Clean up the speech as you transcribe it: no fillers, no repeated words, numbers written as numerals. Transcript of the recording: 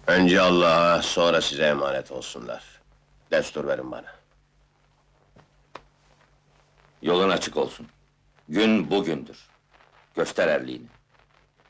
Önce Allah'a, sonra size emanet olsunlar. Destur verin bana. Yolun açık olsun. Gün bugündür. Göster erliğini.